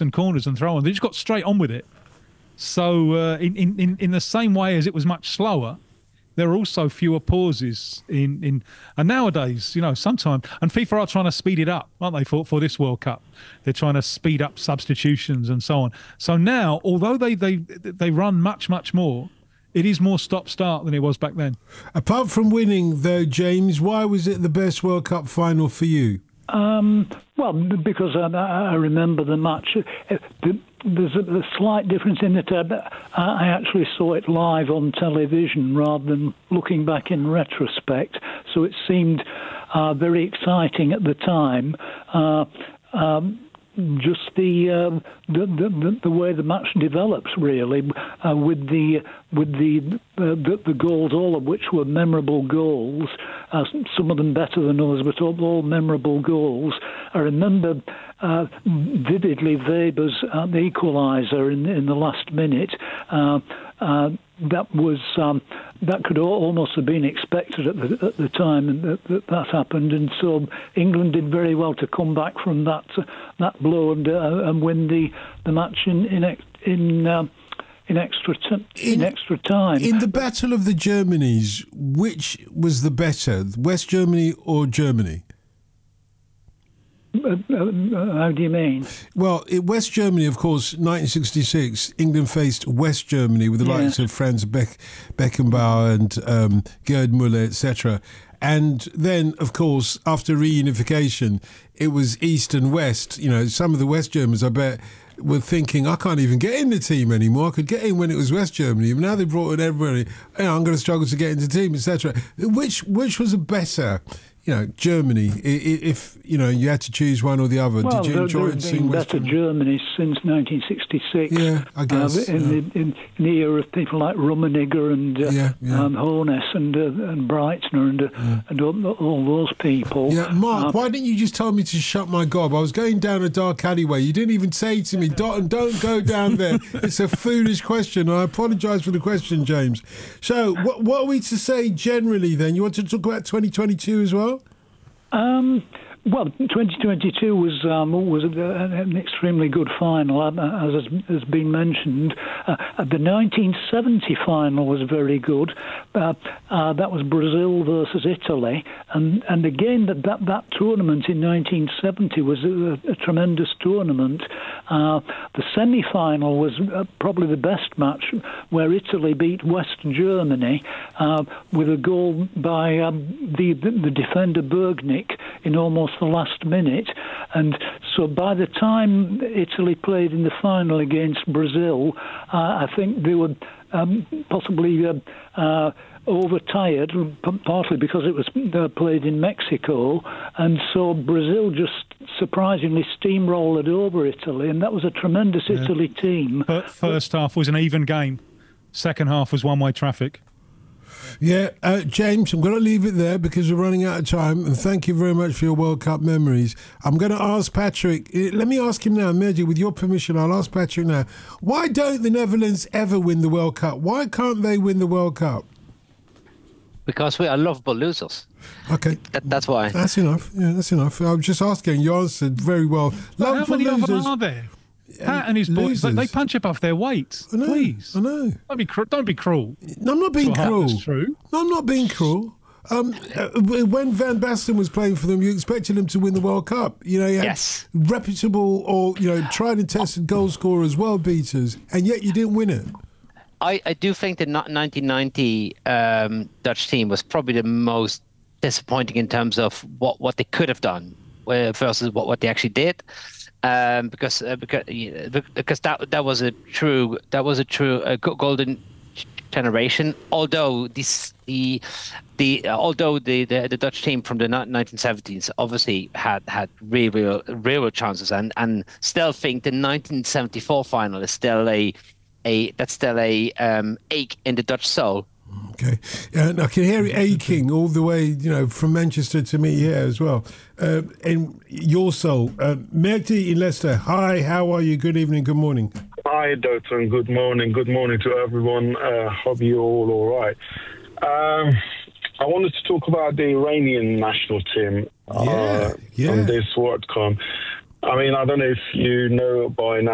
and corners and throw on. They just got straight on with it. So in the same way as it was much slower, there are also fewer pauses and nowadays, sometimes, and FIFA are trying to speed it up, aren't they, for this World Cup? They're trying to speed up substitutions and so on. So now, although they run much, much more, it is more stop-start than it was back then. Apart from winning, though, James, why was it the best World Cup final for you? Well, because I remember the match. There's a slight difference in that I actually saw it live on television rather than looking back in retrospect. So it seemed very exciting at the time. Just the way the match develops, really, with the goals, all of which were memorable goals. Some of them better than others, but all memorable goals. I remember vividly Weber's the equaliser in the last minute. That could almost have been expected at the time that happened, and so England did very well to come back from that blow and win the match in extra time. In the Battle of the Germanys, which was the better, West Germany or Germany? How do you mean? Well, in West Germany, of course, 1966, England faced West Germany with the likes of Franz Beckenbauer and Gerd Müller, etc. And then, of course, after reunification, it was East and West. Some of the West Germans, I bet, were thinking, I can't even get in the team anymore. I could get in when it was West Germany. But now they brought in everybody. I'm going to struggle to get into the team, etc. Which was a better... Germany, if, you had to choose one or the other, well, did you enjoy seeing better Germany since 1966? Yeah, I guess. In the era of people like Rummenigge and Hoeneß and Breitner and all those people. Yeah, Mark, why didn't you just tell me to shut my gob? I was going down a dark alleyway. You didn't even say to me, don't go down there. It's a foolish question. I apologise for the question, James. So, what are we to say generally then? You want to talk about 2022 as well? Well, 2022 was an extremely good final, as has been mentioned. The 1970 final was very good. That was Brazil versus Italy, and again that tournament in 1970 was a tremendous tournament. The semi-final was probably the best match, where Italy beat West Germany with a goal by the defender Bergnick in almost the last minute. And so by the time Italy played in the final against Brazil, I think they were possibly overtired, partly because it was played in Mexico, and so Brazil just surprisingly steamrolled over Italy, and that was a tremendous Italy team. First half was an even game. Second half was one-way traffic. Yeah, James, I'm going to leave it there because we're running out of time, and thank you very much for your World Cup memories. I'm going to ask Patrick, let me ask him now, Mehdi, with your permission, I'll ask Patrick now, why don't the Netherlands ever win the World Cup? Why can't they win the World Cup? Because we are lovable losers. Okay. That's why. That's enough. Yeah, that's enough. I was just asking. You answered very well. How many of them are there? Pat and his boys, they punch above their weight. I know, please. I know. Don't be cruel. No, I'm not being cruel. That's true. No, I'm not being cruel. When Van Basten was playing for them, you expected him to win the World Cup. He had reputable or tried and tested goal scorers, world beaters, and yet you didn't win it. I do think the 1990 Dutch team was probably the most disappointing in terms of what they could have done versus what they actually did. Because that was a true golden generation. Although the Dutch team from the 1970s obviously had real chances, and still think the 1974 final is still a ache in the Dutch soul. Okay, and I can hear it aching all the way, from Manchester to me here as well. In your soul, Mehdi in Leicester. Hi, how are you? Good evening. Good morning. Hi, Doctor. Good morning. Good morning to everyone. Hope you're all right. I wanted to talk about the Iranian national team on this World Cup. I mean, I don't know if you know by now.